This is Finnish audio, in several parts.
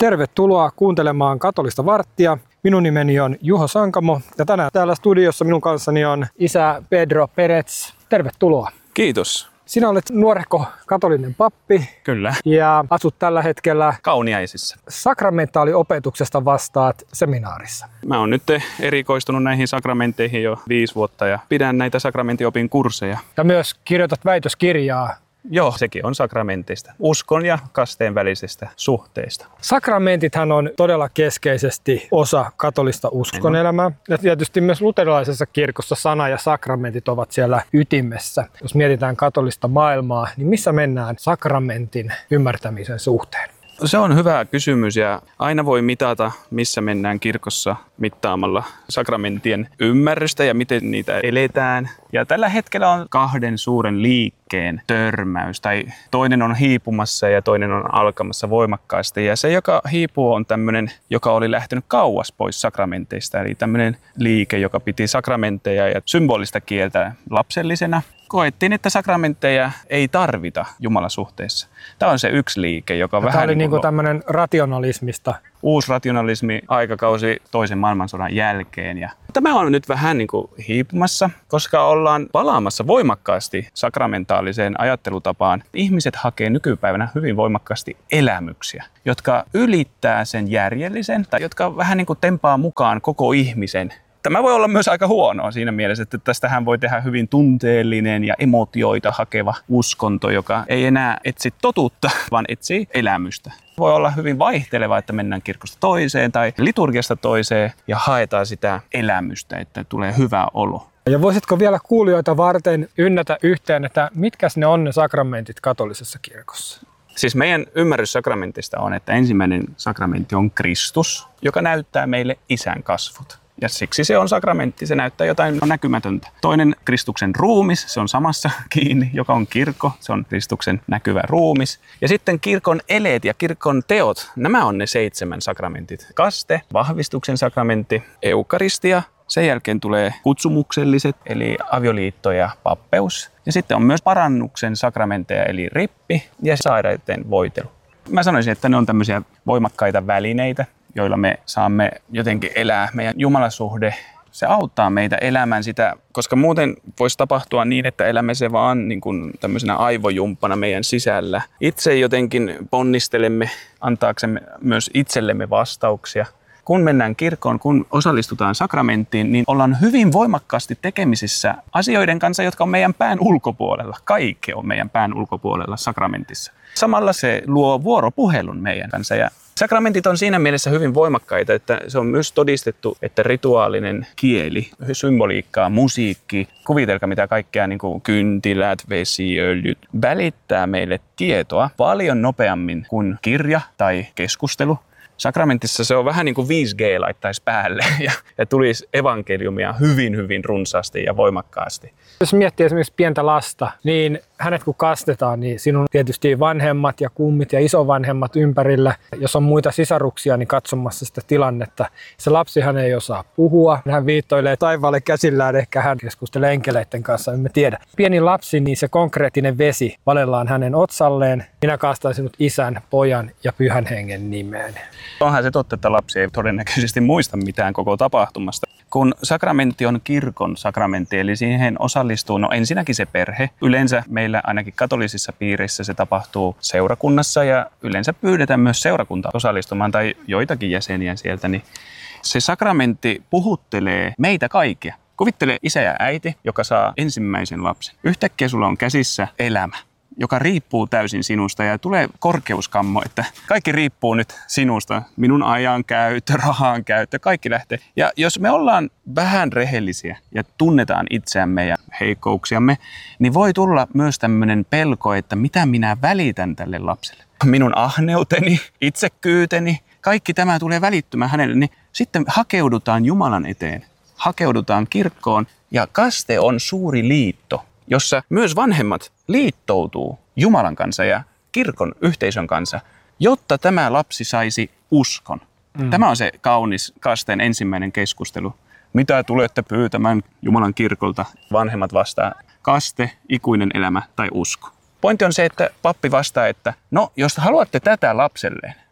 Tervetuloa kuuntelemaan Katolista varttia. Minun nimeni on Juho Sankamo ja tänään täällä studiossa minun kanssani on isä Pedro Perez. Tervetuloa. Kiitos. Sinä olet nuorehko katolinen pappi. Kyllä. Ja asut tällä hetkellä Kauniaisissa. Sakramentaaliopetuksesta vastaat seminaarissa. Mä oon nyt erikoistunut näihin sakramentteihin jo 5 vuotta ja pidän näitä sakramenttiopin kursseja. Ja myös kirjoitat väitöskirjaa. Joo, sekin on sakramentista. Uskon ja kasteen välisestä suhteesta. Sakramentithan on todella keskeisesti osa katolista uskonelämää. Ja tietysti myös luterilaisessa kirkossa sana ja sakramentit ovat siellä ytimessä. Jos mietitään katolista maailmaa, niin missä mennään sakramentin ymmärtämisen suhteen? Se on hyvä kysymys ja aina voi mitata, missä mennään kirkossa mittaamalla sakramenttien ymmärrystä ja miten niitä eletään. Ja tällä hetkellä on 2 suuren liikkeen törmäys, tai toinen on hiipumassa ja toinen on alkamassa voimakkaasti. Ja se, joka hiipuu, on tämmöinen, joka oli lähtenyt kauas pois sakramenteista, eli tämmöinen liike, joka piti sakramentteja ja symbolista kieltä lapsellisena. Koettiin, että sakramentteja ei tarvita Jumalasuhteessa. Tämä on se yksi liike, joka vähän... Tämä oli niin kuin tämmöinen rationalismista. Uusi rationalismi aikakausi toisen maailmansodan jälkeen. Ja tämä on nyt vähän niin kuin hiipumassa, koska ollaan palaamassa voimakkaasti sakramentaaliseen ajattelutapaan. Ihmiset hakee nykypäivänä hyvin voimakkaasti elämyksiä, jotka ylittää sen järjellisen tai jotka vähän niin kuin tempaa mukaan koko ihmisen. Tämä voi olla myös aika huonoa siinä mielessä, että tästähän voi tehdä hyvin tunteellinen ja emotioita hakeva uskonto, joka ei enää etsi totuutta, vaan etsii elämystä. Voi olla hyvin vaihteleva, että mennään kirkosta toiseen tai liturgiasta toiseen ja haetaan sitä elämystä, että tulee hyvä olo. Ja voisitko vielä kuulijoita varten ynnätä yhteen, että mitkä ne on ne sakramentit katolisessa kirkossa? Siis meidän ymmärrys sakramentista on, että ensimmäinen sakramentti on Kristus, joka näyttää meille Isän kasvot. Ja siksi se on sakramentti, se näyttää jotain näkymätöntä. Toinen Kristuksen ruumis, se on samassa kiinni, joka on kirkko, se on Kristuksen näkyvä ruumis. Ja sitten kirkon eleet ja kirkon teot, nämä on ne 7 sakramentit. Kaste, vahvistuksen sakramentti, eukaristia, sen jälkeen tulee kutsumukselliset, eli avioliitto ja pappeus. Ja sitten on myös parannuksen sakramentteja, eli rippi ja sairaiden voitelu. Mä sanoisin, että ne on tämmöisiä voimakkaita välineitä, joilla me saamme jotenkin elää meidän jumalasuhde. Se auttaa meitä elämään sitä, koska muuten voisi tapahtua niin, että elämme se vaan niin kuin tämmöisenä aivojumppana meidän sisällä. Itse jotenkin ponnistelemme antaaksemme myös itsellemme vastauksia. Kun mennään kirkkoon, kun osallistutaan sakramenttiin, niin ollaan hyvin voimakkaasti tekemisissä asioiden kanssa, jotka on meidän pään ulkopuolella. Kaikki on meidän pään ulkopuolella sakramentissa. Samalla se luo vuoropuhelun meidän kanssa. Ja sakramentit on siinä mielessä hyvin voimakkaita, että se on myös todistettu, että rituaalinen kieli, symboliikkaa, musiikki, kuvitelkaa mitä kaikkea, niin kuin kyntilät, vesiöljyt, välittää meille tietoa paljon nopeammin kuin kirja tai keskustelu. Sakramentissa se on vähän niin kuin 5G laittaisi päälle ja tulisi evankeliumia hyvin runsaasti ja voimakkaasti. Jos miettii esimerkiksi pientä lasta, niin hänet kun kastetaan, niin sinun tietysti vanhemmat ja kummit ja isovanhemmat ympärillä. Jos on muita sisaruksia, niin katsomassa sitä tilannetta. Se lapsihan ei osaa puhua. Hän viittoilee taivaalle käsillään, ehkä hän keskustelee enkeleiden kanssa, emme tiedä. Pieni lapsi, niin se konkreettinen vesi valellaan hänen otsalleen. Minä kaastan sinut Isän, Pojan ja Pyhän Hengen nimeen. Onhan se totta, että lapsi ei todennäköisesti muista mitään koko tapahtumasta. Kun sakramentti on kirkon sakramentti, eli siihen osallistuu ensinnäkin se perhe. Yleensä meillä ainakin katolisissa piireissä se tapahtuu seurakunnassa ja yleensä pyydetään myös seurakunta osallistumaan tai joitakin jäseniä sieltä. Niin se sakramentti puhuttelee meitä kaikkia. Kuvittele isä ja äiti, joka saa ensimmäisen lapsen. Yhtäkkiä sulla on käsissä elämä, joka riippuu täysin sinusta ja tulee korkeuskammo, että kaikki riippuu nyt sinusta. Minun ajan käyttö, rahan käyttö, kaikki lähtee. Ja jos me ollaan vähän rehellisiä ja tunnetaan itseämme ja heikkouksiamme, niin voi tulla myös tämmöinen pelko, että mitä minä välitän tälle lapselle. Minun ahneuteni, itsekyyteni, kaikki tämä tulee välittymään hänelle, niin sitten hakeudutaan Jumalan eteen, hakeudutaan kirkkoon ja kaste on suuri liitto, jossa myös vanhemmat liittoutuu Jumalan kanssa ja kirkon yhteisön kanssa, jotta tämä lapsi saisi uskon. Tämä on se kaunis kasteen ensimmäinen keskustelu. Mitä tulette pyytämään Jumalan kirkolta? Vanhemmat vastaa, kaste, ikuinen elämä tai usko. Pointti on se, että pappi vastaa, että no, jos haluatte tätä lapselleen,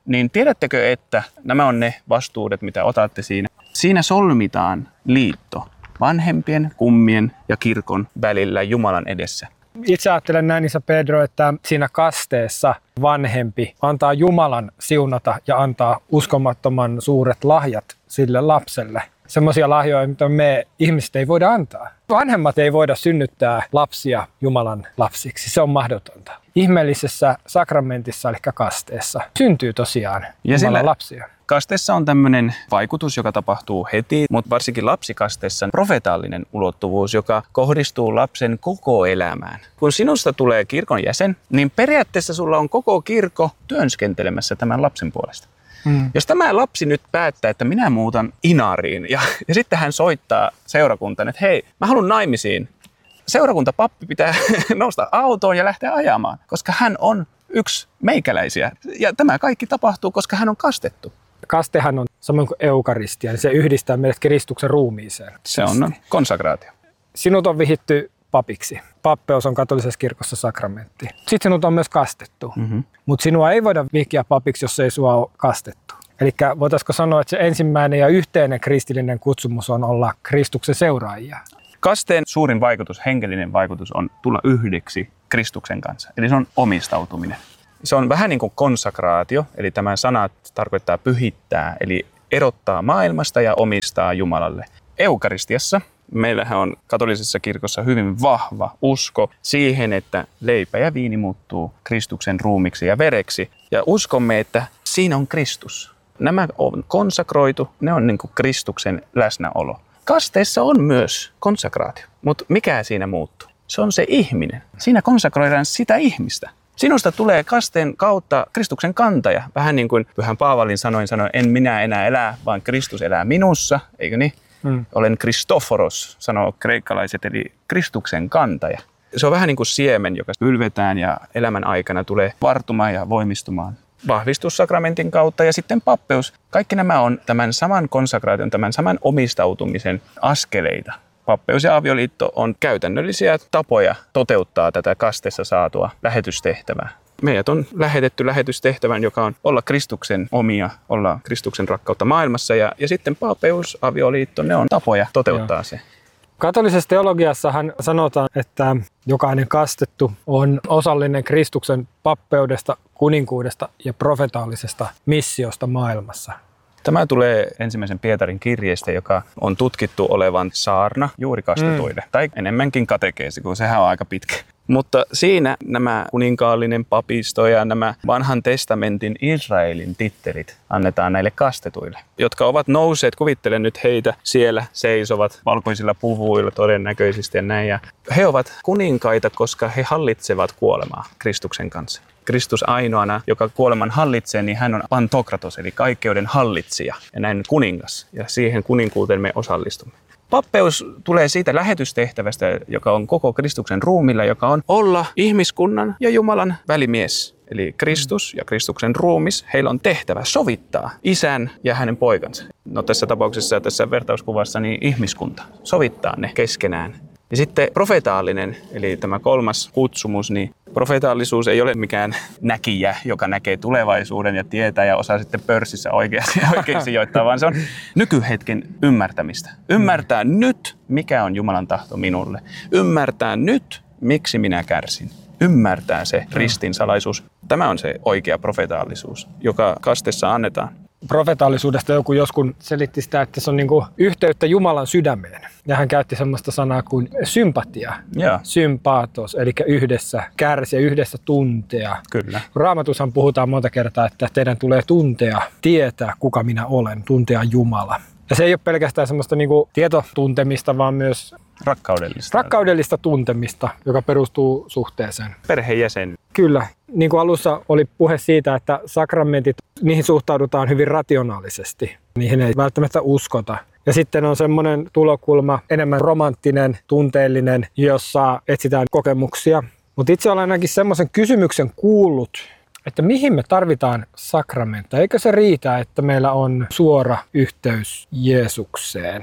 niin tiedättekö, että nämä on ne vastuudet, mitä otatte siinä. Siinä solmitaan liitto vanhempien, kummien ja kirkon välillä Jumalan edessä. Itse ajattelen näin, Isä Pedro, että siinä kasteessa vanhempi antaa Jumalan siunata ja antaa uskomattoman suuret lahjat sille lapselle. Semmoisia lahjoja, mitä me ihmiset ei voida antaa. Vanhemmat ei voida synnyttää lapsia Jumalan lapsiksi. Se on mahdotonta. Ihmeellisessä sakramentissa, eli kasteessa, syntyy tosiaan Jumalan lapsia. Kasteessa on tämmöinen vaikutus, joka tapahtuu heti, mutta varsinkin lapsikasteessa on profetaalinen ulottuvuus, joka kohdistuu lapsen koko elämään. Kun sinusta tulee kirkon jäsen, niin periaatteessa sulla on koko kirkko työnskentelemässä tämän lapsen puolesta. Jos tämä lapsi nyt päättää, että minä muutan Inariin ja sitten hän soittaa seurakuntaan, että hei, mä haluan naimisiin. Seurakuntapappi pitää nousta autoon ja lähteä ajamaan, koska hän on yksi meikäläisiä. Ja tämä kaikki tapahtuu, koska hän on kastettu. Kastehan on samoin kuin eukaristia, niin se yhdistää meidät Kristuksen ruumiiseen. Se on konsakraatio. Sinut on vihitty papiksi. Pappeus on katolisessa kirkossa sakramentti. Sitten sinut on myös kastettu. Mutta sinua ei voida vihkiä papiksi, jos ei sua ole kastettu. Eli voitaisiko sanoa, että se ensimmäinen ja yhteinen kristillinen kutsumus on olla Kristuksen seuraajia? Kasteen suurin vaikutus, henkilöinen vaikutus on tulla yhdeksi Kristuksen kanssa. Eli se on omistautuminen. Se on vähän niin kuin konsakraatio, eli tämä sana tarkoittaa pyhittää, eli erottaa maailmasta ja omistaa Jumalalle. Eukaristiassa meillähän on katolisessa kirkossa hyvin vahva usko siihen, että leipä ja viini muuttuu Kristuksen ruumiksi ja vereksi. Ja uskomme, että siinä on Kristus. Nämä on konsakroitu, ne on niin kuin Kristuksen läsnäolo. Kasteessa on myös konsakraatio, mutta mikä siinä muuttuu? Se on se ihminen. Siinä konsakroidaan sitä ihmistä. Sinusta tulee kasteen kautta Kristuksen kantaja. Vähän niin kuin Pyhän Paavalin sanoi, en minä enää elää, vaan Kristus elää minussa, eikö niin? Olen Kristoforos, sanoo kreikkalaiset, eli Kristuksen kantaja. Se on vähän niin kuin siemen, joka ylvetään ja elämän aikana tulee vartumaan ja voimistumaan vahvistussakramentin kautta ja sitten pappeus. Kaikki nämä on tämän saman konsakraation, tämän saman omistautumisen askeleita. Pappeus ja avioliitto on käytännöllisiä tapoja toteuttaa tätä kasteessa saatua lähetystehtävää. Meidät on lähetetty lähetystehtävän, joka on olla Kristuksen omia, olla Kristuksen rakkautta maailmassa ja sitten pappeus, avioliitto, ne on tapoja toteuttaa se. Katolisessa teologiassahan sanotaan, että jokainen kastettu on osallinen Kristuksen pappeudesta, kuninkuudesta ja profetaalisesta missiosta maailmassa. Tämä tulee ensimmäisen Pietarin kirjeestä, joka on tutkittu olevan saarna juuri kastetuille. Tai enemmänkin katekeesi, kun sehän on aika pitkä. Mutta siinä nämä kuninkaallinen papisto ja nämä vanhan testamentin Israelin tittelit annetaan näille kastetuille, jotka ovat nousseet, kuvittelen nyt heitä, siellä seisovat valkoisilla puvuilla todennäköisesti ja näin. Ja he ovat kuninkaita, koska he hallitsevat kuolemaa Kristuksen kanssa. Kristus ainoana, joka kuoleman hallitsee, niin hän on pantokratos, eli kaikkeuden hallitsija ja näin kuningas. Ja siihen kuninkuuteen me osallistumme. Pappeus tulee siitä lähetystehtävästä, joka on koko Kristuksen ruumilla, joka on olla ihmiskunnan ja Jumalan välimies. Eli Kristus ja Kristuksen ruumis, heillä on tehtävä sovittaa isän ja hänen poikansa. No tässä tapauksessa, tässä vertauskuvassa, niin ihmiskunta, sovittaa ne keskenään. Ja sitten profetaalinen, eli tämä kolmas kutsumus, niin profetaalisuus ei ole mikään näkijä, joka näkee tulevaisuuden ja tietää ja osaa sitten pörssissä oikein sijoittaa, vaan se on nykyhetken ymmärtämistä. Ymmärtää nyt, mikä on Jumalan tahto minulle. Ymmärtää nyt, miksi minä kärsin. Ymmärtää se ristin salaisuus. Tämä on se oikea profetaalisuus, joka kasteessa annetaan. Profetaalisuudesta joku joskus selitti sitä, että se on niin kuin yhteyttä Jumalan sydämeen. Ja hän käytti sellaista sanaa kuin sympatia, sympaatos, eli yhdessä kärsiä, yhdessä tuntea. Kyllä. Raamatussahan puhutaan monta kertaa, että teidän tulee tuntea, tietää kuka minä olen, tuntea Jumala. Ja se ei ole pelkästään semmoista niin kuin tietotuntemista, vaan myös rakkaudellista tuntemista, joka perustuu suhteeseen. Perheenjäsen. Kyllä. Niin kuin alussa oli puhe siitä, että sakramentit, niihin suhtaudutaan hyvin rationaalisesti. Niihin ei välttämättä uskota. Ja sitten on semmoinen tulokulma, enemmän romanttinen, tunteellinen, jossa etsitään kokemuksia. Mutta itse olen ainakin semmoisen kysymyksen kuullut, että mihin me tarvitaan sakramentteja. Eikö se riitä, että meillä on suora yhteys Jeesukseen?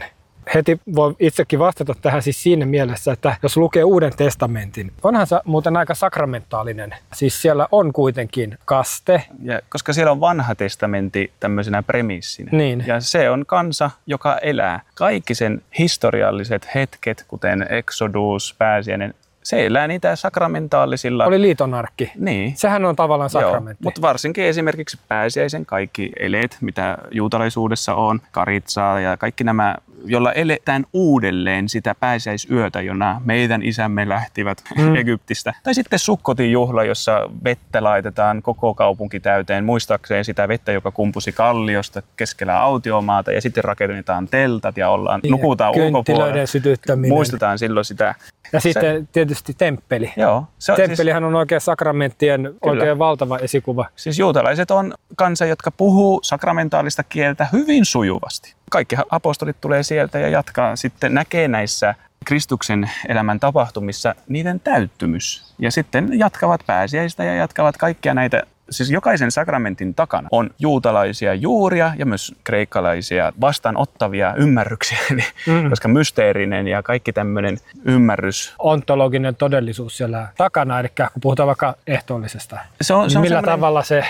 Heti voi itsekin vastata tähän siis siinä mielessä, että jos lukee Uuden testamentin, onhan se muuten aika sakramentaalinen. Siis siellä on kuitenkin kaste. Ja koska siellä on vanha testamentti tämmöisenä premissinä. Niin. Ja se on kansa, joka elää. Kaikki sen historialliset hetket, kuten Exodus, pääsiäinen, se elää niitä sakramentaalisilla. Oli liitonarkki. Niin. Sehän on tavallaan sakramentti. Mutta varsinkin esimerkiksi pääsiäisen kaikki eleet, mitä juutalaisuudessa on, karitsaa ja kaikki nämä, jolla eletään uudelleen sitä pääsiäisyötä, jona meidän isämme lähtivät Egyptistä. Tai sitten Sukkotin juhla, jossa vettä laitetaan koko kaupunki täyteen, muistaakseen sitä vettä, joka kumpusi kalliosta keskellä autiomaata, ja sitten rakennetaan teltat ja nukutaan ulkopuolella. Sytyttäminen. Muistetaan silloin sitä. Ja sitten tietysti temppeli. Joo. Temppelihän on oikein sakramenttien oikein valtava esikuva. Siis juutalaiset on kansa, jotka puhuu sakramentaalista kieltä hyvin sujuvasti. Kaikki apostolit tulee sieltä ja jatkaa sitten, näkee näissä Kristuksen elämän tapahtumissa niiden täyttymys. Ja sitten jatkavat pääsiäistä ja jatkavat kaikkia näitä. Siis jokaisen sakramentin takana on juutalaisia juuria ja myös kreikkalaisia vastaanottavia ymmärryksiä, koska mysteerinen ja kaikki tämmöinen ymmärrys. Ontologinen todellisuus siellä takana, eli kun puhutaan vaikka ehtoollisesta, niin millä tavalla se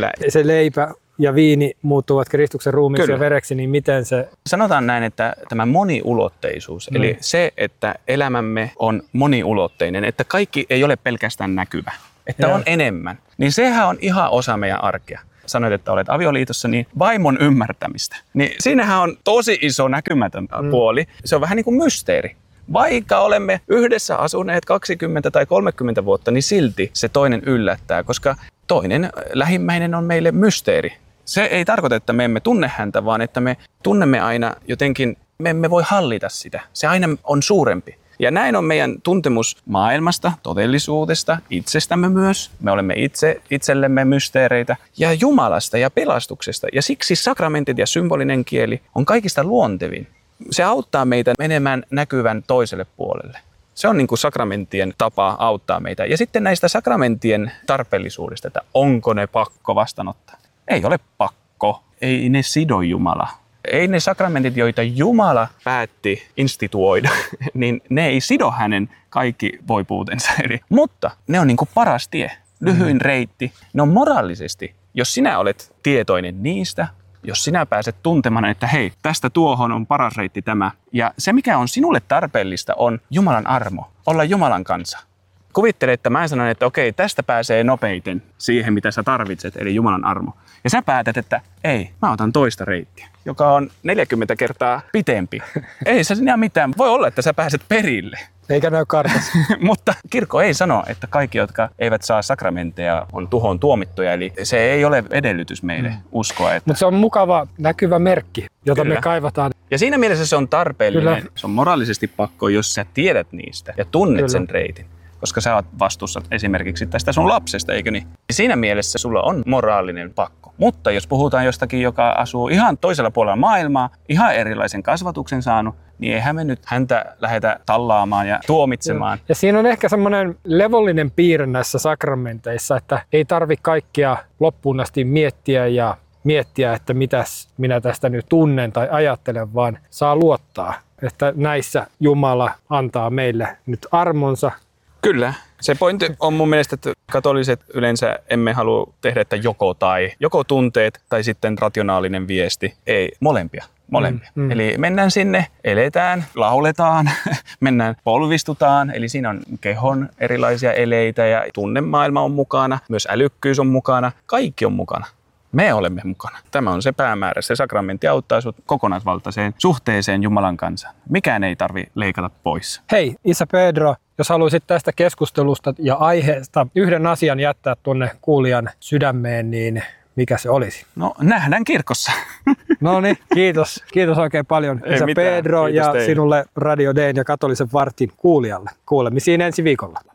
leipä ja viini muuttuvat Kristuksen ruumiiksi ja vereksi, niin miten se... Sanotaan näin, että tämä moniulotteisuus, eli se, että elämämme on moniulotteinen, että kaikki ei ole pelkästään näkyvä. Että on enemmän. Niin sehän on ihan osa meidän arkea. Sanoit, että olet avioliitossa, niin vaimon ymmärtämistä. Niin siinähän on tosi iso näkymätön puoli. Se on vähän niin kuin mysteeri. Vaikka olemme yhdessä asuneet 20 tai 30 vuotta, niin silti se toinen yllättää, koska toinen lähimmäinen on meille mysteeri. Se ei tarkoita, että me emme tunne häntä, vaan että me tunnemme aina jotenkin, me emme voi hallita sitä. Se aina on suurempi. Ja näin on meidän tuntemus maailmasta, todellisuudesta, itsestämme myös. Me olemme itsellemme mysteereitä ja Jumalasta ja pelastuksesta. Ja siksi sakramentit ja symbolinen kieli on kaikista luontevin. Se auttaa meitä menemään näkyvän toiselle puolelle. Se on niin kuin sakramenttien tapa auttaa meitä. Ja sitten näistä sakramenttien tarpeellisuudesta, että onko ne pakko vastaanottaa. Ei ole pakko. Ei ne sido Jumalaa. Ei ne sakramentit, joita Jumala päätti instituoida, niin ne ei sido hänen kaikki voipuutensa. Mutta ne on niin kuin paras tie, lyhyin reitti. Ne on moraalisesti, jos sinä olet tietoinen niistä, jos sinä pääset tuntemaan, että hei, tästä tuohon on paras reitti tämä. Ja se, mikä on sinulle tarpeellista, on Jumalan armo, olla Jumalan kanssa. Kuvittele, että mä sanon, että okei, tästä pääsee nopeiten siihen, mitä sä tarvitset, eli Jumalan armo. Ja sä päätät, että ei, mä otan toista reittiä, joka on 40 kertaa pitempi. Ei se sinä mitään. Voi olla, että sä pääset perille. Eikä näy kartassa. Mutta kirkko ei sano, että kaikki, jotka eivät saa sakramentteja, on tuhoon tuomittuja. Eli se ei ole edellytys meille uskoa. Että... Mutta se on mukava näkyvä merkki, jota me kaivataan. Ja siinä mielessä se on tarpeellinen. Kyllä. Se on moraalisesti pakko, jos sä tiedät niistä ja tunnet sen reitin. Koska sä oot vastuussa esimerkiksi tästä sun lapsesta, eikö niin? Siinä mielessä sulla on moraalinen pakko. Mutta jos puhutaan jostakin, joka asuu ihan toisella puolella maailmaa, ihan erilaisen kasvatuksen saanut, niin eihän me nyt häntä lähdetä tallaamaan ja tuomitsemaan. Ja siinä on ehkä semmoinen levollinen piirre näissä sakramenteissa, että ei tarvitse kaikkia loppuun asti miettiä, että mitäs minä tästä nyt tunnen tai ajattelen, vaan saa luottaa, että näissä Jumala antaa meille nyt armonsa. Kyllä. Se pointti on mun mielestä, että katoliset yleensä emme halua tehdä, että joko tunteet tai sitten rationaalinen viesti. Ei, molempia. Eli mennään sinne, eletään, lauletaan, mennään polvistutaan. Eli siinä on kehon erilaisia eleitä ja tunnemaailma on mukana, myös älykkyys on mukana, kaikki on mukana. Me olemme mukana. Tämä on se päämäärä. Se sakramentti auttaa sinut kokonaisvaltaiseen suhteeseen Jumalan kanssa. Mikään ei tarvitse leikata pois. Hei, Isä Pedro, jos haluaisit tästä keskustelusta ja aiheesta yhden asian jättää tuonne kuulijan sydämeen, niin mikä se olisi? No, nähdään kirkossa. No niin, kiitos. Kiitos oikein paljon Isä Pedro ja sinulle Radio D:n ja Katolisen vartin kuulijalle. Kuulemisiin ensi viikolla.